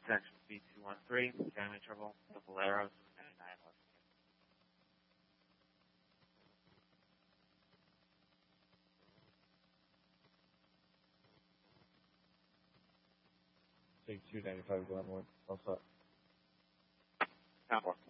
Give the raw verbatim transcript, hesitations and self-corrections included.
section B two one three, family trouble, the Boleros, ninety-nine West. Take two ninety-five Glenwood. What's up? Town four.